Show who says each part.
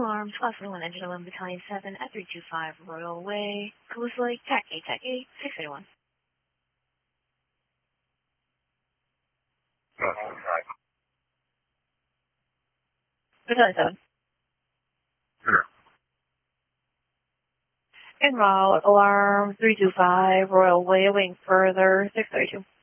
Speaker 1: Alarm 1241 Engine 11 Battalion 7 at 325 Royal Way, Calusa Lake, TAC 8, 681. Battalion 7.
Speaker 2: Here.
Speaker 1: En route, alarm 325 Royal Way, awaiting further 632.